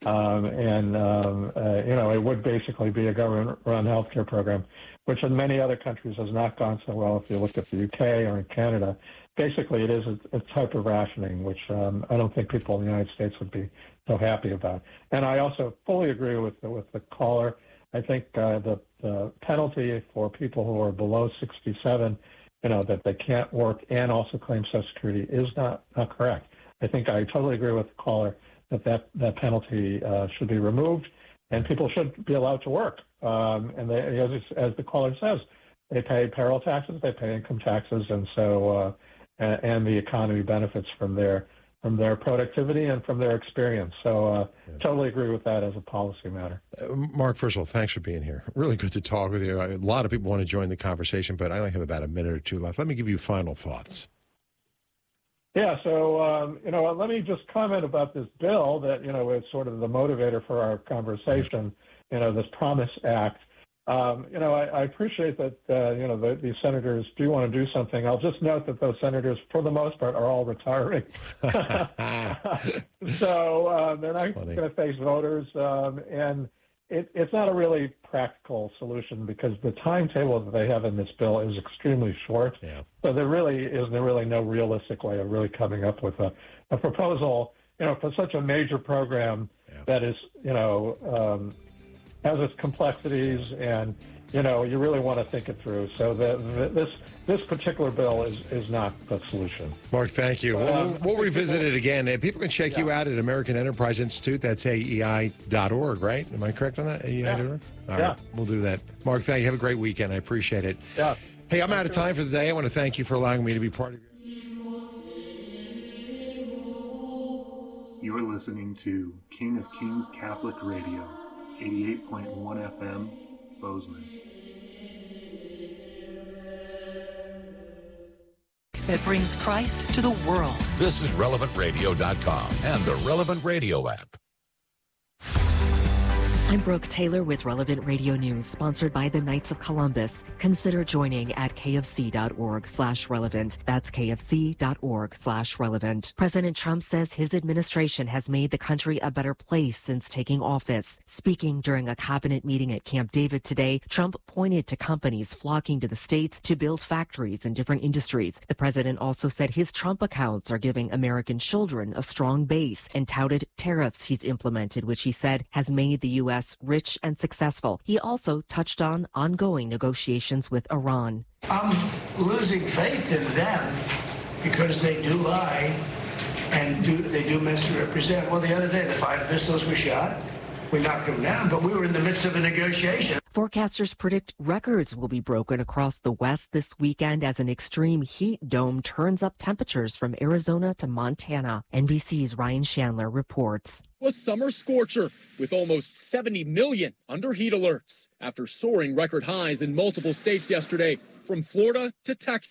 [SPEAKER 15] It would basically be a government-run healthcare program, which in many other countries has not gone so well. If you look at the UK or in Canada, basically it is a type of rationing, which I don't think people in the United States would be so happy about. And I also fully agree with the caller. I think the penalty for people who are below 67, that they can't work and also claim Social Security is not correct. I think I totally agree with the caller that penalty should be removed, and people should be allowed to work. And they, as the caller says, they pay payroll taxes, they pay income taxes, and so and the economy benefits from their productivity and from their experience. So totally agree with that as a policy matter.
[SPEAKER 2] Mark, first of all, thanks for being here. Really good to talk with you. A lot of people want to join the conversation, but I only have about a minute or two left. Let me give you final thoughts.
[SPEAKER 15] Yeah, so, let me just comment about this bill that, is sort of the motivator for our conversation, this Promise Act. I appreciate that, these senators do want to do something. I'll just note that those senators, for the most part, are all retiring. So they're not going to face voters. And it's not a really practical solution because the timetable that they have in this bill is extremely short.
[SPEAKER 2] Yeah.
[SPEAKER 15] So there really is no realistic way of really coming up with a proposal, for such a major program that is, has its complexities, and you really want to think it through. So this particular bill is not the solution.
[SPEAKER 2] Mark, thank you. We'll revisit it again. People can check you out at American Enterprise Institute. That's AEI.org, right? Am I correct on that? AEI.org? All right, we'll do that. Mark, thank you. Have a great weekend. I appreciate it.
[SPEAKER 15] Yeah.
[SPEAKER 2] Hey, I'm out of time for the day. I want to thank you for allowing me to be part of your...
[SPEAKER 4] You are listening to King of Kings Catholic Radio, 88.1 FM, Bozeman.
[SPEAKER 12] That brings Christ to the world.
[SPEAKER 23] This is RelevantRadio.com and the Relevant Radio app.
[SPEAKER 7] I'm Brooke Taylor with Relevant Radio News, sponsored by the Knights of Columbus. Consider joining at kfc.org/relevant. That's kfc.org/relevant. President Trump says his administration has made the country a better place since taking office. Speaking during a cabinet meeting at Camp David today, Trump pointed to companies flocking to the states to build factories in different industries. The president also said his Trump accounts are giving American children a strong base and touted tariffs he's implemented, which he said has made the U.S. rich and successful. He also touched on ongoing negotiations with Iran.
[SPEAKER 24] I'm losing faith in them because they do lie and they do misrepresent. Well, the other day, the 5 missiles were shot. We knocked them down, but we were in the midst of a negotiation.
[SPEAKER 7] Forecasters predict records will be broken across the West this weekend as an extreme heat dome turns up temperatures from Arizona to Montana. NBC's Ryan Chandler reports.
[SPEAKER 25] A summer scorcher with almost 70 million under heat alerts after soaring record highs in multiple states yesterday, from Florida to Texas.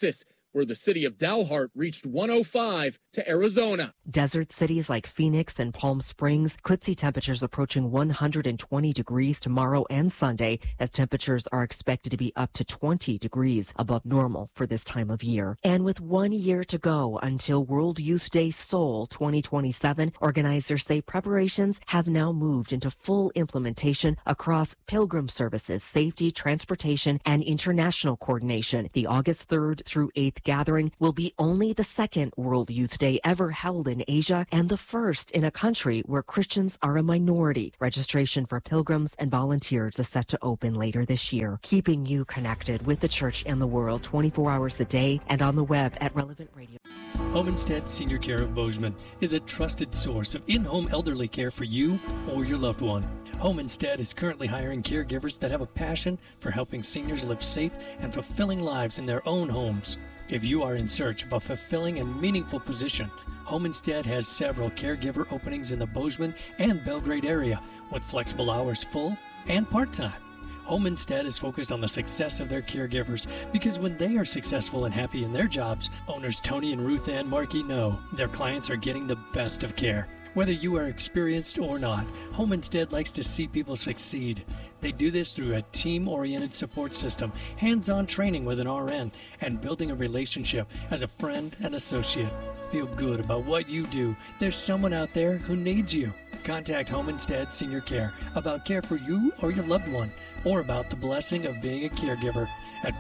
[SPEAKER 25] where the city of Dalhart reached 105 to Arizona.
[SPEAKER 3] Desert cities like Phoenix and Palm Springs could see temperatures approaching 120 degrees tomorrow and Sunday, as temperatures are expected to be up to 20 degrees above normal for this time of year. And with 1 year to go until World Youth Day Seoul 2027, organizers say preparations have now moved into full implementation across pilgrim services, safety, transportation, and international coordination. The August 3rd through 8th gathering will be only the second World Youth Day ever held in Asia and the first in a country where Christians are a minority. Registration for pilgrims and volunteers is set to open later this year, keeping you connected with the church and the world 24 hours a day and on the web at Relevant Radio.
[SPEAKER 5] Home Instead Senior Care of Bozeman is a trusted source of in-home elderly care for you or your loved one. Home Instead is currently hiring caregivers that have a passion for helping seniors live safe and fulfilling lives in their own homes. If you are in search of a fulfilling and meaningful position, Home Instead has several caregiver openings in the Bozeman and Belgrade area with flexible hours, full and part-time. Home Instead is focused on the success of their caregivers because when they are successful and happy in their jobs, owners Tony and Ruth Ann Markey know their clients are getting the best of care. Whether you are experienced or not, Home Instead likes to see people succeed. They do this through a team-oriented support system, hands-on training with an RN, and building a relationship as a friend and associate. Feel good about what you do. There's someone out there who needs you. Contact Home Instead Senior Care about care for you or your loved one, or about the blessing of being a caregiver at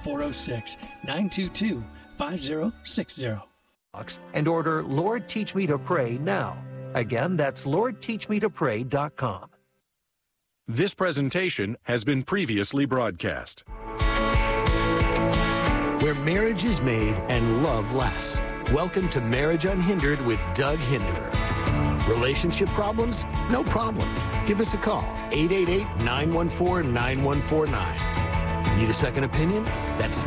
[SPEAKER 5] 406-922-5060.
[SPEAKER 8] And order Lord Teach Me to Pray now. Again, that's LordTeachMeToPray.com.
[SPEAKER 9] This presentation has been previously broadcast.
[SPEAKER 6] Where marriage is made and love lasts. Welcome to Marriage Unhindered with Doug Hinderer. Relationship problems? No problem. Give us a call, 888-914-9149. Need a second opinion? That's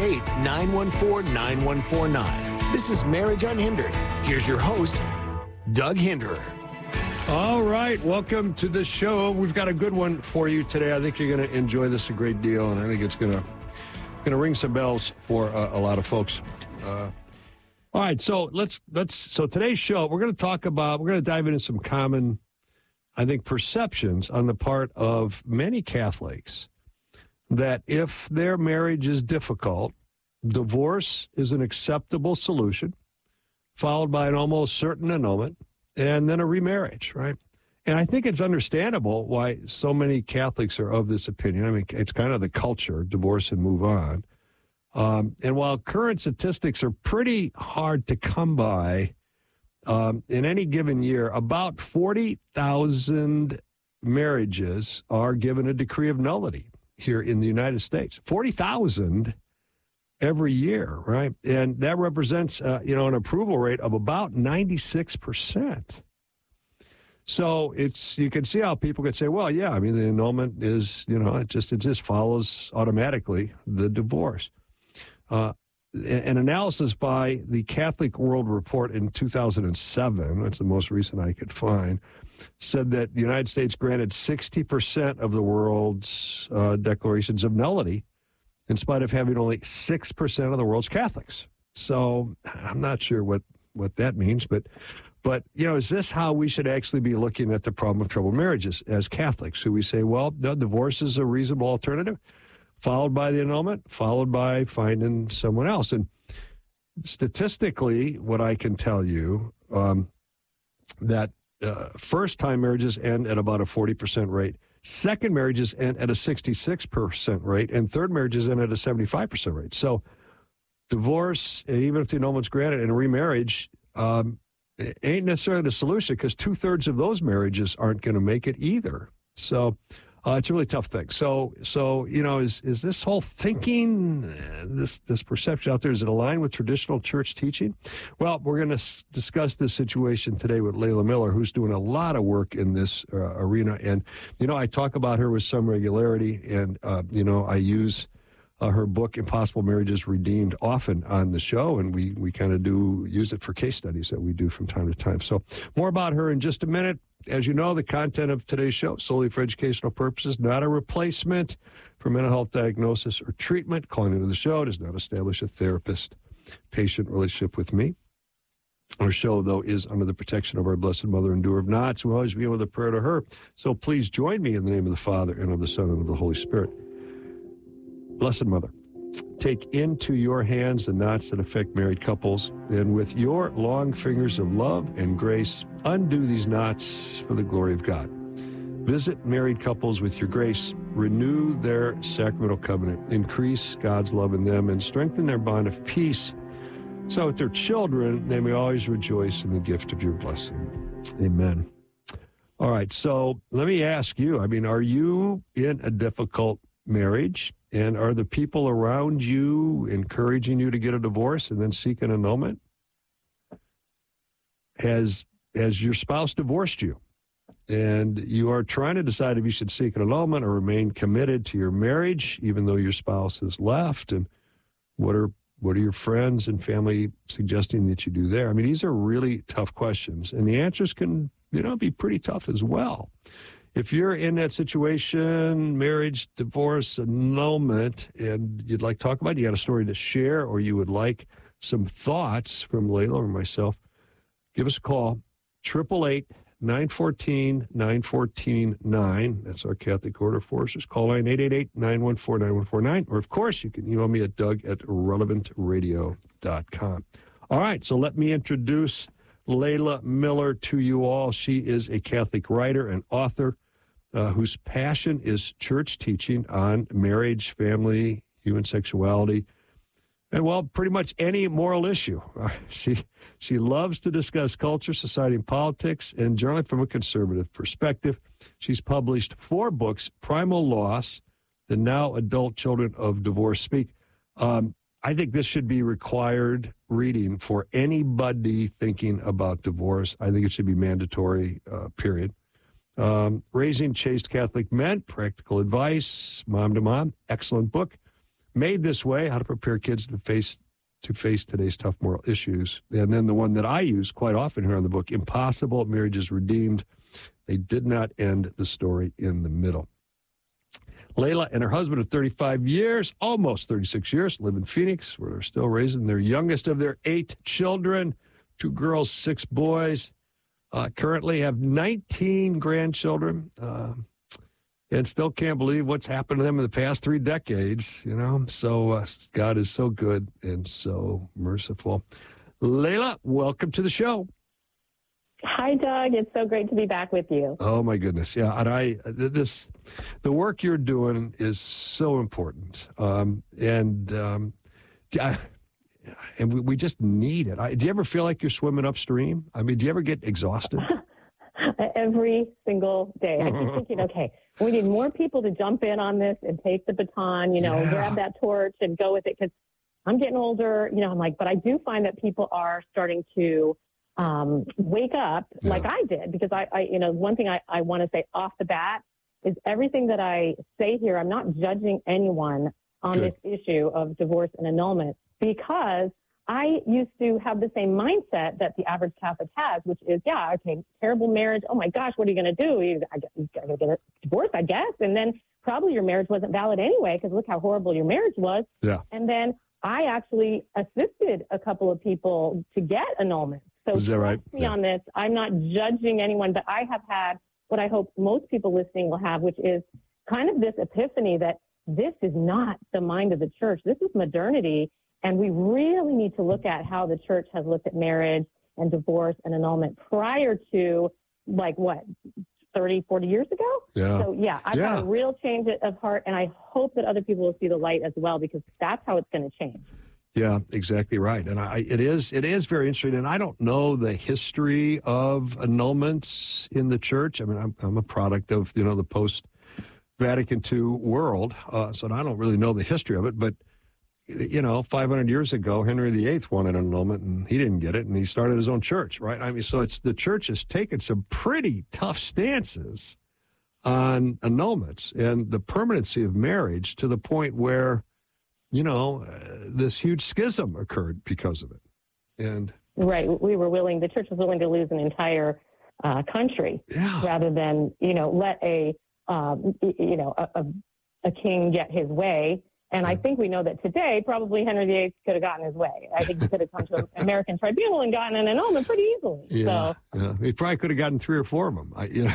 [SPEAKER 6] 888-914-9149. This is Marriage Unhindered. Here's your host, Doug Hinderer.
[SPEAKER 20] All right, welcome to the show. We've got a good one for you today. I think you're going to enjoy this a great deal, and I think it's going to ring some bells for a lot of folks. All right, so so today's show we're going to dive into some common, I think, perceptions on the part of many Catholics that if their marriage is difficult, divorce is an acceptable solution, followed by an almost certain annulment, and then a remarriage, right? And I think it's understandable why so many Catholics are of this opinion. I mean, it's kind of the culture, divorce and move on. And while current statistics are pretty hard to come by, in any given year, about 40,000 marriages are given a decree of nullity here in the United States. 40,000 every year, right? And that represents, an approval rate of about 96%. So you can see how people could say, well, yeah, I mean, the annulment is, it just follows automatically the divorce. An analysis by the Catholic World Report in 2007, that's the most recent I could find, said that the United States granted 60% of the world's declarations of nullity, in spite of having only 6% of the world's Catholics. So I'm not sure what that means, but is this how we should actually be looking at the problem of troubled marriages as Catholics? Who we say, well, the divorce is a reasonable alternative, followed by the annulment, followed by finding someone else. And statistically, what I can tell you, that first-time marriages end at about a 40% rate. Second marriages end at a 66% rate, and third marriages end at a 75% rate. So divorce, even if the annulment's granted, and remarriage ain't necessarily the solution, because 2/3 of those marriages aren't going to make it either. So it's a really tough thing. So is this whole thinking, this perception out there, is it aligned with traditional church teaching? Well, we're going to discuss this situation today with Layla Miller, who's doing a lot of work in this arena. And, I talk about her with some regularity, and, I use her book, Impossible Marriages Redeemed, often on the show, and we kind of use it for case studies that we do from time to time. So more about her in just a minute. As you know, the content of today's show, solely for educational purposes, not a replacement for mental health diagnosis or treatment. Calling into the show does not establish a therapist patient relationship with me. Our show, though, is under the protection of our Blessed Mother and Doer of Knots. We'll always begin with a prayer to her. So please join me in the name of the Father, and of the Son, and of the Holy Spirit. Blessed Mother, take into your hands the knots that affect married couples, and with your long fingers of love and grace, undo these knots for the glory of God. Visit married couples with your grace, renew their sacramental covenant, increase God's love in them, and strengthen their bond of peace, so with their children, they may always rejoice in the gift of your blessing. Amen. All right, so let me ask you, are you in a difficult marriage? And are the people around you encouraging you to get a divorce and then seek an annulment? Has your spouse divorced you? And you are trying to decide if you should seek an annulment or remain committed to your marriage, even though your spouse has left? And what are your friends and family suggesting that you do there? These are really tough questions, and the answers can, be pretty tough as well. If you're in that situation, marriage, divorce, annulment, and you'd like to talk about it, you got a story to share, or you would like some thoughts from Layla or myself, give us a call, 888-914-914-9. That's our Catholic Order Forces. Call line 888-914-9149. Or, of course, you can email me at doug@relevantradio.com. All right, so let me introduce Layla Miller to you all. She is a Catholic writer and author whose passion is church teaching on marriage, family, human sexuality, and, well, pretty much any moral issue. She loves to discuss culture, society, and politics, and generally from a conservative perspective. She's published 4 books, Primal Loss, The Now Adult Children of Divorce Speak. I think this should be required reading for anybody thinking about divorce. I think it should be mandatory, period. Raising Chaste Catholic Men, Practical Advice, Mom to Mom, excellent book. Made This Way, How to Prepare Kids to Face Today's Tough Moral Issues. And then the one that I use quite often here on the book, Impossible Marriages Redeemed. They did not end the story in the middle. Layla and her husband of 35 years, almost 36 years, live in Phoenix, where they're still raising their youngest of their 8 children, 2 girls, 6 boys. Currently have 19 grandchildren. And still can't believe what's happened to them in the past 3 decades, So God is so good and so merciful. Layla, welcome to the show.
[SPEAKER 10] Hi, Doug. It's so great to be back with you.
[SPEAKER 20] Oh, my goodness. Yeah, and the work you're doing is so important. And we just need it. Do you ever feel like you're swimming upstream? Do you ever get exhausted?
[SPEAKER 10] Every single day. I keep thinking, okay, we need more people to jump in on this and take the baton, grab that torch and go with it, because I'm getting older, I'm like, but I do find that people are starting to wake up like I did, because I one thing I want to say off the bat is everything that I say here, I'm not judging anyone on this issue of divorce and annulment, because I used to have the same mindset that the average Catholic has, which is, terrible marriage. Oh, my gosh, what are you going to do? You got to get a divorce, I guess. And then probably your marriage wasn't valid anyway, because look how horrible your marriage was. Yeah. And then I actually assisted a couple of people to get annulment. So
[SPEAKER 20] is that right?
[SPEAKER 10] Me on this. I'm not judging anyone, but I have had what I hope most people listening will have, which is kind of this epiphany that this is not the mind of the church. This is modernity. And we really need to look at how the church has looked at marriage and divorce and annulment prior to, 30, 40 years ago? Yeah. So, I've got a real change of heart, and I hope that other people will see the light as well, because that's how it's going to change.
[SPEAKER 20] Yeah, exactly right. And it is very interesting. And I don't know the history of annulments in the church. I'm a product of, the post-Vatican II world, so I don't really know the history of it, but 500 years ago, Henry VIII wanted an annulment, and he didn't get it, and he started his own church, right? So the church has taken some pretty tough stances on annulments and the permanency of marriage, to the point where, this huge schism occurred because of it. And
[SPEAKER 10] right, the church was willing to lose an entire country rather than, let a king get his way And I think we know that today probably Henry VIII could have gotten his way. I think he could have come to an American tribunal and gotten an annulment pretty easily.
[SPEAKER 20] Yeah,
[SPEAKER 10] So,
[SPEAKER 20] he probably could have gotten 3 or 4 of them.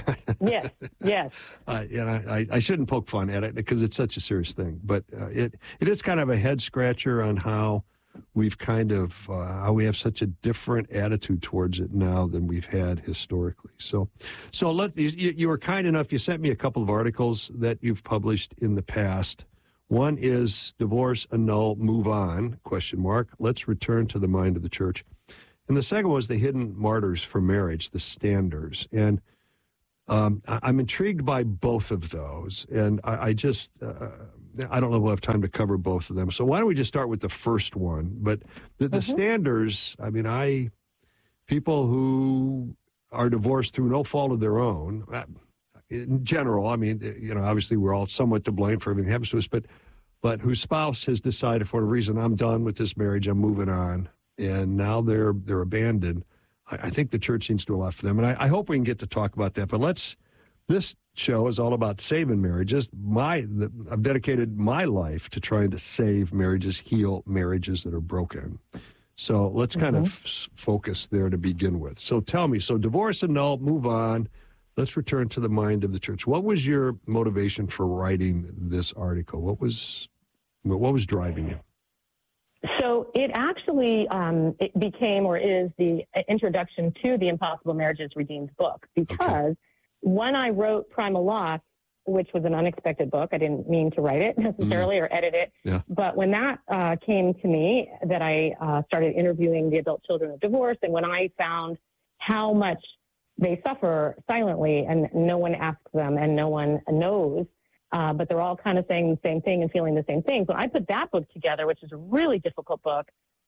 [SPEAKER 10] Yes.
[SPEAKER 20] I shouldn't poke fun at it because it's such a serious thing. But it is kind of a head scratcher on how we've kind of how we have such a different attitude towards it now than we've had historically. So you were kind enough. You sent me a couple of articles that you've published in the past. One is Divorce, Annul, Move On, ? Let's return to the mind of the church. And the second was The Hidden Martyrs for Marriage, the Standers. And I'm intrigued by both of those. And I just, I don't know if we'll have time to cover both of them. So why don't we just start with the first one? But the Standers, I mean, people who are divorced through no fault of their own, in general, I mean, obviously we're all somewhat to blame for everything that happens to us, but whose spouse has decided for a reason, I'm done with this marriage, I'm moving on, and now they're abandoned. I think the church needs to do a lot for them, and I hope we can get to talk about that. But this show is all about saving marriages. I've dedicated my life to trying to save marriages, heal marriages that are broken. So let's kind of focus there to begin with. So tell me, divorce, annul, move on. Let's return to the mind of the church. What was your motivation for writing this article? What was driving you?
[SPEAKER 10] So it actually it became or is the introduction to the Impossible Marriages Redeemed book, because when I wrote Primal Loss, which was an unexpected book, I didn't mean to write it necessarily or edit it, but when that came to me, that I started interviewing the adult children of divorce, and when I found how much they suffer silently and no one asks them and no one knows, but they're all kind of saying the same thing and feeling the same thing. So I put that book together, which is a really difficult book.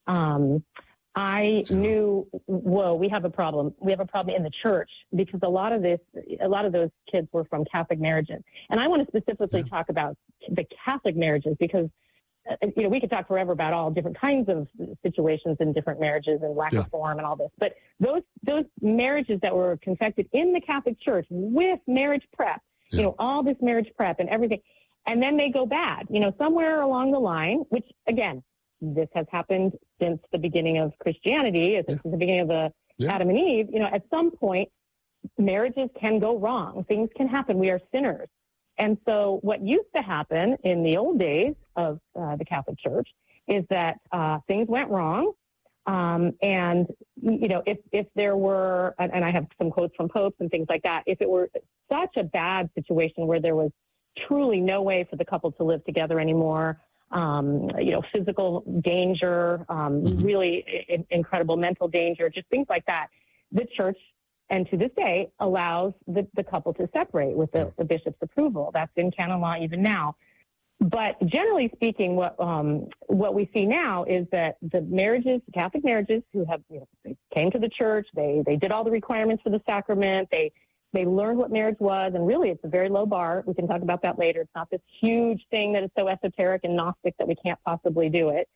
[SPEAKER 10] I knew, whoa, we have a problem. We have a problem in the church, because a lot of those kids were from Catholic marriages. And I want to specifically talk about the Catholic marriages, because we could talk forever about all different kinds of situations in different marriages and lack of form and all this. But those marriages that were confected in the Catholic Church with marriage prep, all this marriage prep and everything, and then they go bad, somewhere along the line, which, again, this has happened since the beginning of Christianity, since the beginning of the Adam and Eve. At some point, marriages can go wrong. Things can happen. We are sinners. And so what used to happen in the old days of the Catholic Church is that things went wrong. And, if there were, and I have some quotes from popes and things like that, if it were such a bad situation where there was truly no way for the couple to live together anymore, physical danger, really incredible mental danger, just things like that, the church, and to this day, allows the couple to separate with the bishop's approval. That's in canon law even now. But generally speaking, what we see now is that the marriages, Catholic marriages, who have they came to the church, they did all the requirements for the sacrament, they learned what marriage was, and really it's a very low bar. We can talk about that later. It's not this huge thing that is so esoteric and Gnostic that we can't possibly do it.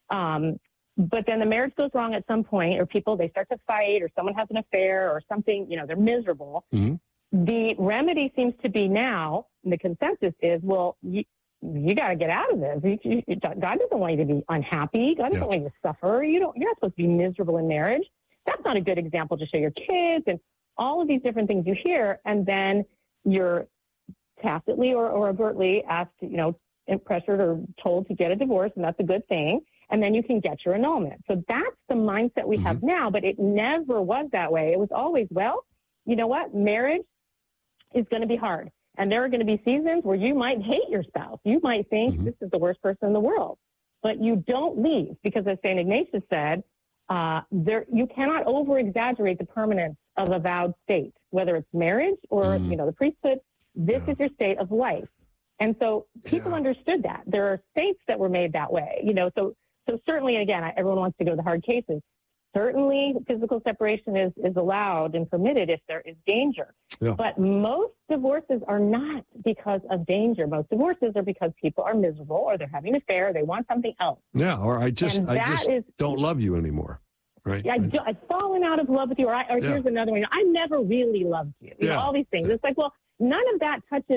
[SPEAKER 10] But then the marriage goes wrong at some point, or they start to fight, or someone has an affair or something, they're miserable. The remedy seems to be now, and the consensus is, well, you got to get out of this. God doesn't want you to be unhappy. God doesn't want you to suffer. You're not supposed to be miserable in marriage. That's not a good example to show your kids, and all of these different things you hear, and then you're tacitly or overtly asked, pressured or told to get a divorce, and that's a good thing. And then you can get your annulment. So that's the mindset we have now, but it never was that way. It was always, well, you know what? Marriage is going to be hard. And there are going to be seasons where you might hate your spouse. You might think this is the worst person in the world. But you don't leave, because as St. Ignatius said, you cannot over-exaggerate the permanence of a vowed state, whether it's marriage or, the priesthood. This is your state of life. And so people understood that. There are states that were made that way, So certainly, and again, everyone wants to go to the hard cases. Certainly, physical separation is allowed and permitted if there is danger. But most divorces are not because of danger. Most divorces are because people are miserable, or they're having an affair, or they want something else.
[SPEAKER 20] Yeah, or I just don't love you anymore, right?
[SPEAKER 10] Yeah, I've fallen out of love with you, or here's another one. I never really loved you. All these things. It's like, well, none of that touches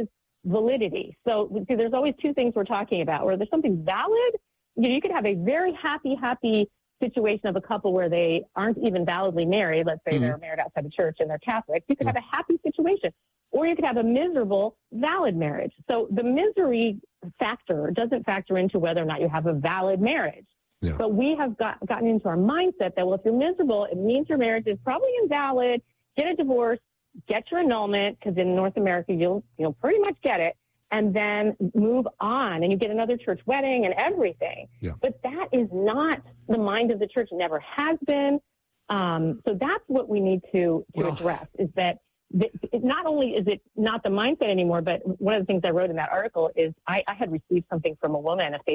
[SPEAKER 10] validity. So see, there's always two things we're talking about. Where there's something valid, you could have a very happy situation of a couple where they aren't even validly married. Let's say they're married outside the church and they're Catholic. You could have a happy situation, or you could have a miserable valid marriage. So the misery factor doesn't factor into whether or not you have a valid marriage.
[SPEAKER 20] Yeah.
[SPEAKER 10] But we have gotten into our mindset that, well, if you're miserable, it means your marriage is probably invalid. Get a divorce, get your annulment, because in North America, you'll pretty much get it, and then move on, and you get another church wedding and everything.
[SPEAKER 20] Yeah.
[SPEAKER 10] But that is not the mind of the church, never has been. So that's what we need to address, is that not only is it not the mindset anymore, but one of the things I wrote in that article is I had received something from a woman, a